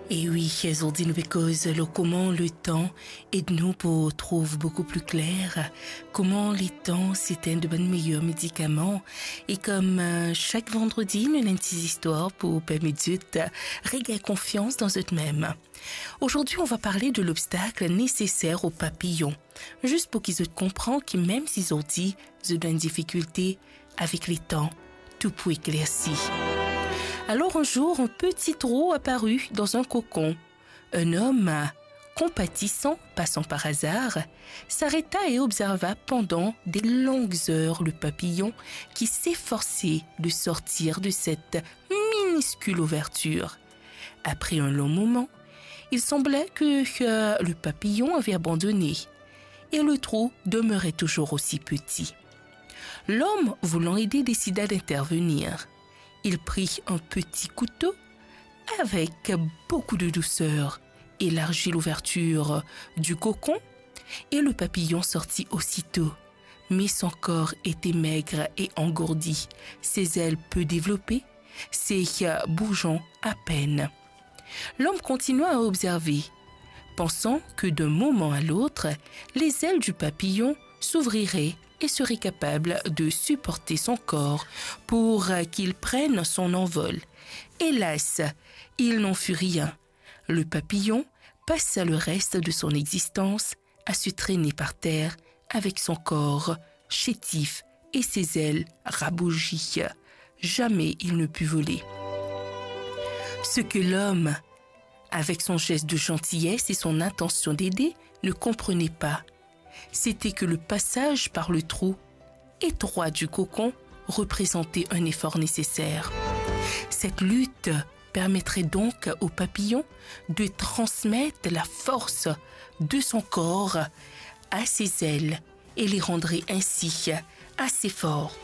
Et oui, elles ont dit nous cause comment le temps aide-nous pour trouver beaucoup plus clair, comment les temps c'est un de bons meilleurs médicaments. Et comme chaque vendredi, nous avons une petite histoire pour permettre de regagner confiance dans eux-mêmes. Aujourd'hui, on va parler de l'obstacle nécessaire aux papillons. Juste pour qu'ils comprennent que même s'ils ont dit qu'ils ont une difficulté avec les temps, tout peut éclaircir. Alors un jour, un petit trou apparut dans un cocon. Un homme, compatissant, passant par hasard, s'arrêta et observa pendant des longues heures le papillon qui s'efforçait de sortir de cette minuscule ouverture. Après un long moment, il semblait que le papillon avait abandonné et le trou demeurait toujours aussi petit. L'homme, voulant aider, décida d'intervenir. Il prit un petit couteau avec beaucoup de douceur, élargit l'ouverture du cocon et le papillon sortit aussitôt. Mais son corps était maigre et engourdi, ses ailes peu développées, ses bougeant à peine. L'homme continua à observer, pensant que d'un moment à l'autre, les ailes du papillon s'ouvriraient et serait capable de supporter son corps pour qu'il prenne son envol. Hélas, il n'en fut rien. Le papillon passa le reste de son existence à se traîner par terre avec son corps chétif et ses ailes rabougies. Jamais il ne put voler. Ce que l'homme, avec son geste de gentillesse et son intention d'aider, ne comprenait pas, c'était que le passage par le trou étroit du cocon représentait un effort nécessaire. Cette lutte permettrait donc au papillon de transmettre la force de son corps à ses ailes et les rendrait ainsi assez forts.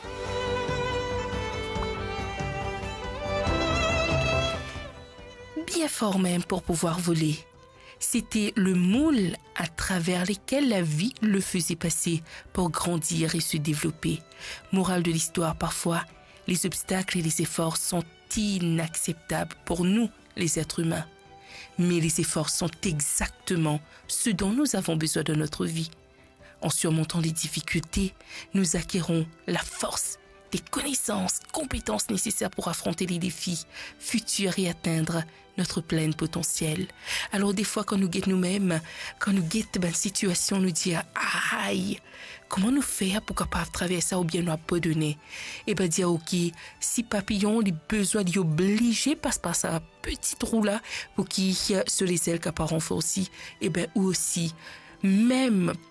Bien fort même pour pouvoir voler. C'était le moule à travers lequel la vie le faisait passer pour grandir et se développer. Morale de l'histoire, parfois, les obstacles et les efforts sont inacceptables pour nous, les êtres humains. Mais les efforts sont exactement ce dont nous avons besoin dans notre vie. En surmontant les difficultés, nous acquérons la force, des connaissances, compétences nécessaires pour affronter les défis futurs et atteindre notre plein potentiel. Alors des fois, quand nous guettons nous-mêmes, quand nous guettons une situation, nous disons « Aïe, comment nous faire pour capable traverser ça ou bien nous abandonner ?» Et bien dire « Ok, si papillon a besoin d'y obliger passe par ça petit trou là pour qu'il se les ailes capable renforcer, et bien ou aussi, même